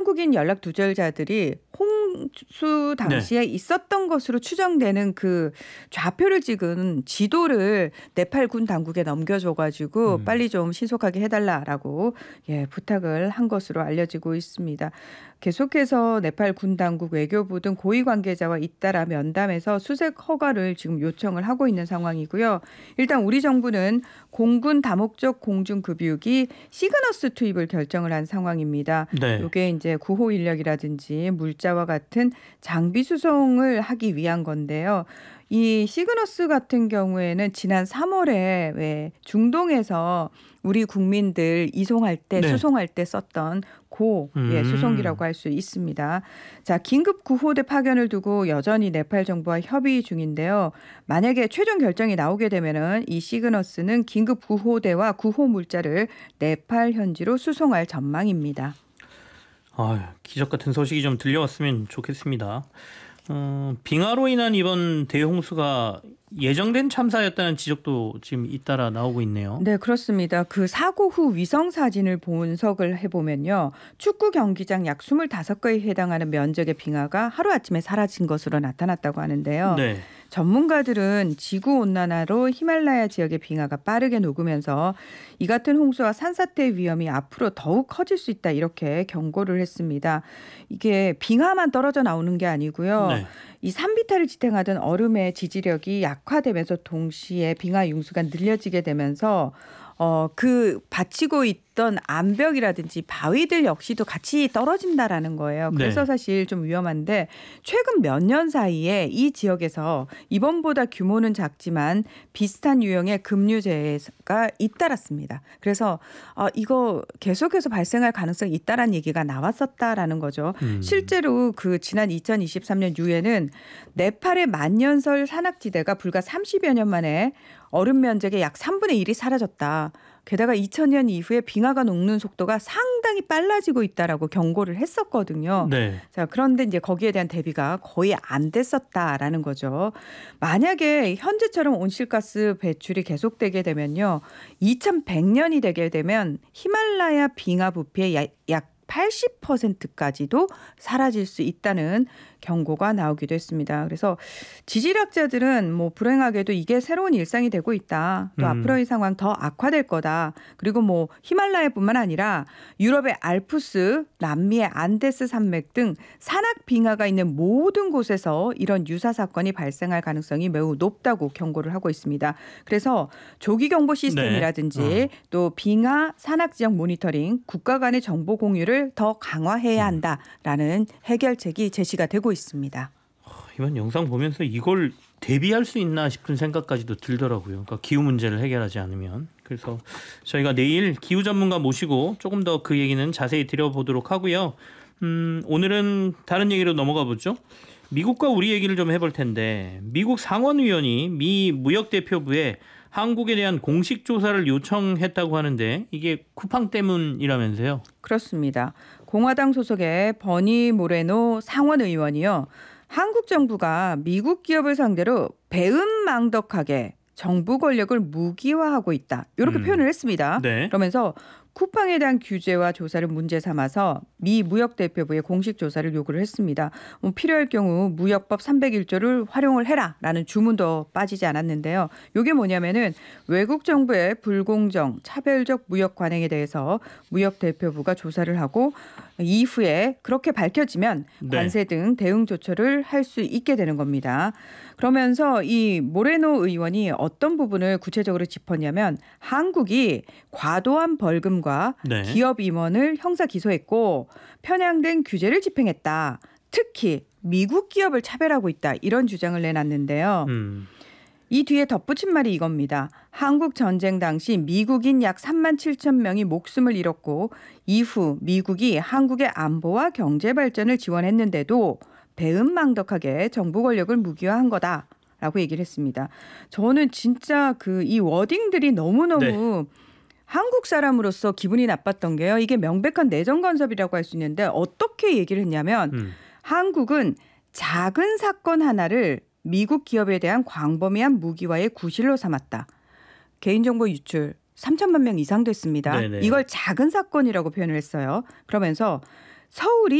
한국인 연락 두절자들이 홍수 당시에 있었던 것으로 추정되는 그 좌표를 찍은 지도를 네팔 군 당국에 넘겨줘가지고 빨리 좀 신속하게 해달라라고 부탁을 한 것으로 알려지고 있습니다. 계속해서 네팔 군 당국 외교부 등 고위 관계자와 잇따라 면담에서 수색 허가를 지금 요청을 하고 있는 상황이고요. 일단 우리 정부는 공군 다목적 공중급유기 시그너스 투입을 결정을 한 상황입니다. 이게 이제 구호 인력이라든지 물자와 같은 장비 수송을 하기 위한 건데요. 이 시그너스 같은 경우에는 지난 3월에 왜 중동에서 우리 국민들 이송할 때 수송할 때 썼던 수송기라고 할 수 있습니다. 자, 긴급 구호대 파견을 두고 여전히 네팔 정부와 협의 중인데요. 만약에 최종 결정이 나오게 되면은 이 시그너스는 긴급 구호대와 구호 물자를 네팔 현지로 수송할 전망입니다. 기적 같은 소식이 좀 들려왔으면 좋겠습니다. 빙하로 인한 이번 대홍수가 예정된 참사였다는 지적도 지금 잇따라 나오고 있네요. 네, 그렇습니다. 그 사고 후 위성 사진을 분석을 해보면요. 축구 경기장 약 25개에 해당하는 면적의 빙하가 하루아침에 사라진 것으로 나타났다고 하는데요. 전문가들은 지구온난화로 히말라야 지역의 빙하가 빠르게 녹으면서 이 같은 홍수와 산사태 위험이 앞으로 더욱 커질 수 있다 이렇게 경고를 했습니다. 이게 빙하만 떨어져 나오는 게 아니고요. 이 산비탈을 지탱하던 얼음의 지지력이 약화되면서 동시에 빙하 융수가 늘려지게 되면서 그 받치고 있던 암벽이라든지 바위들 역시도 같이 떨어진다라는 거예요. 그래서 사실 좀 위험한데 최근 몇 년 사이에 이 지역에서 이번보다 규모는 작지만 비슷한 유형의 급류재해가 잇따랐습니다. 그래서 이거 계속해서 발생할 가능성이 있다라는 얘기가 나왔었다라는 거죠. 실제로 그 지난 2023년 6회는 네팔의 만년설 산악지대가 불과 30여 년 만에 얼음 면적의 약 3분의 1이 사라졌다. 게다가 2000년 이후에 빙하가 녹는 속도가 상당히 빨라지고 있다라고 경고를 했었거든요. 자, 그런데 이제 거기에 대한 대비가 거의 안 됐었다라는 거죠. 만약에 현재처럼 온실가스 배출이 계속되게 되면요. 2100년이 되게 되면 히말라야 빙하 부피의 약 80%까지도 사라질 수 있다는 경고가 나오기도 했습니다. 그래서 지질학자들은 불행하게도 이게 새로운 일상이 되고 있다. 또 앞으로의 상황 더 악화될 거다. 그리고 히말라야뿐만 아니라 유럽의 알프스, 남미의 안데스 산맥 등 산악 빙하가 있는 모든 곳에서 이런 유사 사건이 발생할 가능성이 매우 높다고 경고를 하고 있습니다. 그래서 조기 경보 시스템이라든지 또 빙하 산악 지역 모니터링, 국가 간의 정보 공유를 더 강화해야 한다라는 해결책이 제시가 되고 있습니다. 이번 영상 보면서 이걸 대비할 수 있나 싶은 생각까지도 들더라고요. 그러니까 기후 문제를 해결하지 않으면. 그래서 저희가 내일 기후 전문가 모시고 조금 더 그 얘기는 자세히 드려보도록 하고요. 오늘은 다른 얘기로 넘어가 보죠. 미국과 우리 얘기를 좀 해볼 텐데 미국 상원의원이 미 무역대표부에 한국에 대한 공식 조사를 요청했다고 하는데 이게 쿠팡 때문이라면서요? 그렇습니다. 공화당 소속의 버니 모레노 상원 의원이요. 한국 정부가 미국 기업을 상대로 배은망덕하게 정부 권력을 무기화하고 있다. 이렇게 표현을 했습니다. 그러면서 쿠팡에 대한 규제와 조사를 문제 삼아서 미 무역대표부에 공식 조사를 요구를 했습니다. 필요할 경우 무역법 301조를 활용을 해라라는 주문도 빠지지 않았는데요. 이게 뭐냐면은 외국 정부의 불공정, 차별적 무역 관행에 대해서 무역대표부가 조사를 하고 이후에 그렇게 밝혀지면 관세 등 대응 조처를 할 수 있게 되는 겁니다. 그러면서 이 모레노 의원이 어떤 부분을 구체적으로 짚었냐면 한국이 과도한 벌금과 기업 임원을 형사 기소했고 편향된 규제를 집행했다. 특히 미국 기업을 차별하고 있다. 이런 주장을 내놨는데요. 이 뒤에 덧붙인 말이 이겁니다. 한국 전쟁 당시 미국인 약 3만 7천 명이 목숨을 잃었고 이후 미국이 한국의 안보와 경제 발전을 지원했는데도 배은망덕하게 정부 권력을 무기화한 거다라고 얘기를 했습니다. 저는 진짜 이 워딩들이 너무너무 한국 사람으로서 기분이 나빴던 게요. 이게 명백한 내정 간섭이라고 할 수 있는데 어떻게 얘기를 했냐면 한국은 작은 사건 하나를 미국 기업에 대한 광범위한 무기화의 구실로 삼았다. 개인정보 유출 3천만 명 이상 됐습니다. 이걸 작은 사건이라고 표현을 했어요. 그러면서 서울이